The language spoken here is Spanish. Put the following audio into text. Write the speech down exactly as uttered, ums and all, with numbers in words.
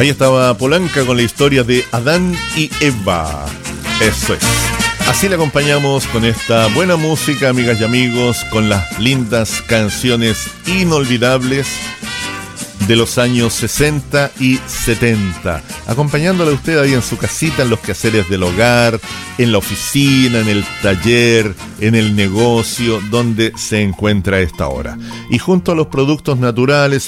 Ahí estaba Polanca con la historia de Adán y Eva. Eso es. Así le acompañamos con esta buena música, amigas y amigos, con las lindas canciones inolvidables de los años sesenta y setenta, acompañándole a usted ahí en su casita, en los quehaceres del hogar, en la oficina, en el taller, en el negocio, donde se encuentra a esta hora. Y junto a los productos naturales,